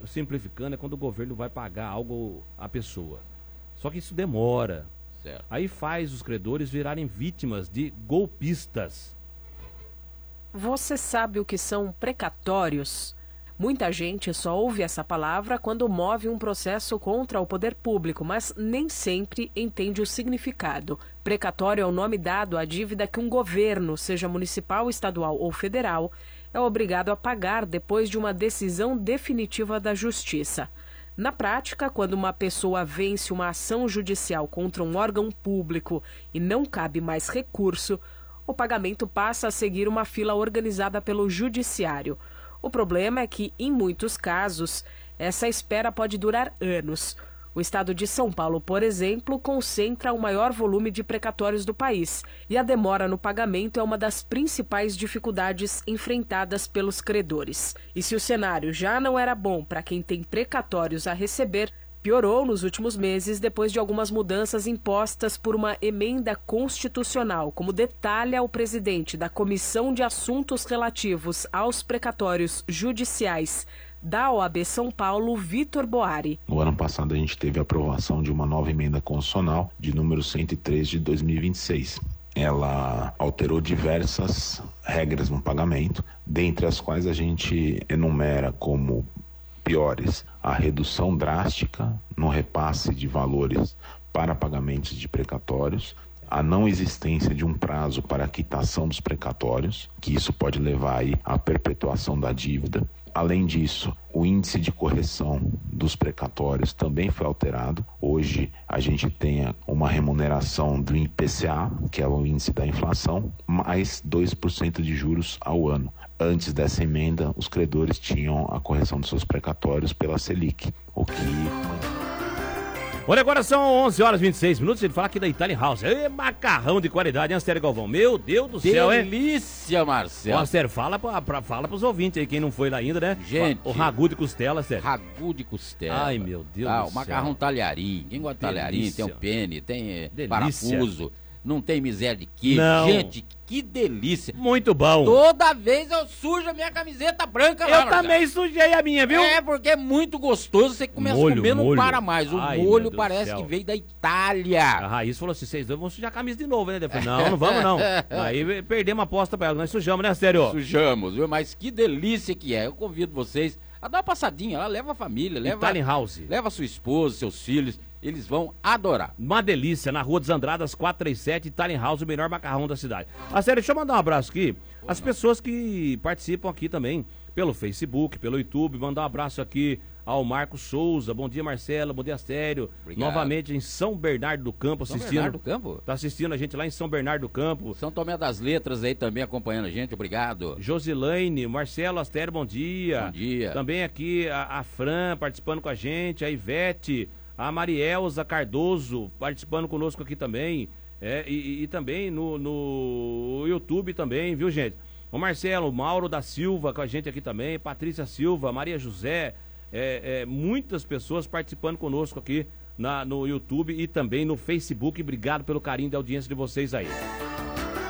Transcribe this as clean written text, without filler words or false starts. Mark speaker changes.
Speaker 1: simplificando, é quando o governo vai pagar algo à pessoa. Só que isso demora.
Speaker 2: Certo.
Speaker 1: Aí faz os credores virarem vítimas de golpistas.
Speaker 3: Você sabe o que são precatórios? Muita gente só ouve essa palavra quando move um processo contra o poder público, mas nem sempre entende o significado. Precatório é o nome dado à dívida que um governo, seja municipal, estadual ou federal, é obrigado a pagar depois de uma decisão definitiva da Justiça. Na prática, quando uma pessoa vence uma ação judicial contra um órgão público e não cabe mais recurso, o pagamento passa a seguir uma fila organizada pelo Judiciário. O problema é que, em muitos casos, essa espera pode durar anos. O estado de São Paulo, por exemplo, concentra o maior volume de precatórios do país, e a demora no pagamento é uma das principais dificuldades enfrentadas pelos credores. E se o cenário já não era bom para quem tem precatórios a receber, piorou nos últimos meses depois de algumas mudanças impostas por uma emenda constitucional, como detalha o presidente da Comissão de Assuntos Relativos aos Precatórios Judiciais da OAB São Paulo, Vitor Boari.
Speaker 4: No ano passado a gente teve a aprovação de uma nova emenda constitucional de número 103 de 2026. Ela alterou diversas regras no pagamento, dentre as quais a gente enumera como piores a redução drástica no repasse de valores para pagamentos de precatórios, a não existência de um prazo para a quitação dos precatórios, que isso pode levar aí à perpetuação da dívida. Além disso, o índice de correção dos precatórios também foi alterado. Hoje a gente tem uma remuneração do IPCA, que é o índice da inflação, mais 2% de juros ao ano. Antes dessa emenda, os credores tinham a correção dos seus precatórios pela Selic, o que...
Speaker 1: Olha, agora são 11h26. Ele fala aqui da Italian House. É macarrão de qualidade, hein, Astério Galvão? Meu Deus do céu, hein?
Speaker 2: Delícia, Marcelo.
Speaker 1: Ó, Astério, fala pros ouvintes aí, quem não foi lá ainda, né?
Speaker 2: Gente.
Speaker 1: O ragu de costela, Astério.
Speaker 2: Ragu de costela.
Speaker 1: Ai, meu Deus do céu.
Speaker 2: O macarrão talharim. Quem gosta de talharim, tem o pene, tem
Speaker 1: Delícia.
Speaker 2: parafuso. Não tem miséria de queijo.
Speaker 1: Não.
Speaker 2: Gente, que delícia.
Speaker 1: Muito bom.
Speaker 2: Toda vez eu sujo a minha camiseta branca lá,
Speaker 1: Eu
Speaker 2: Marcelo.
Speaker 1: também sujei a minha, viu?
Speaker 2: É, porque é muito gostoso. Você começa a comer, não para mais. O
Speaker 1: Ai, meu
Speaker 2: molho
Speaker 1: Deus do
Speaker 2: parece
Speaker 1: céu.
Speaker 2: que veio da Itália.
Speaker 1: A Raiz falou assim, vocês dois vão sujar a camisa de novo, né? Eu falei, não, não vamos não. Aí perdemos a aposta pra ela, nós sujamos, né, Astério?
Speaker 2: Sujamos, viu? Mas que delícia que é. Eu convido vocês a dar uma passadinha lá, leva a família, leva
Speaker 1: Italian House.
Speaker 2: Leva sua esposa, seus filhos, eles vão adorar.
Speaker 1: Uma delícia, na Rua dos Andradas, 437, Italian House, o melhor macarrão da cidade. Astério, deixa eu mandar um abraço aqui. As pessoas que participam aqui também, pelo Facebook, pelo YouTube, mandar um abraço aqui ao Marcos Souza. Bom dia, Marcelo, bom dia, Astério.
Speaker 2: Obrigado.
Speaker 1: Novamente em São Bernardo do Campo,
Speaker 2: São
Speaker 1: assistindo.
Speaker 2: Bernardo do Campo?
Speaker 1: Tá assistindo a gente lá em São Bernardo do Campo.
Speaker 2: São Tomé das Letras aí também acompanhando a gente, obrigado.
Speaker 1: Josilaine, Marcelo, Astério, bom dia.
Speaker 2: Bom dia.
Speaker 1: Também aqui a Fran participando com a gente, a Ivete, a Marielza Cardoso participando conosco aqui também. E também no YouTube também, viu, gente? O Marcelo, o Mauro da Silva com a gente aqui também, Patrícia Silva, Maria José, muitas pessoas participando conosco aqui no YouTube e também no Facebook. Obrigado pelo carinho da audiência de vocês aí.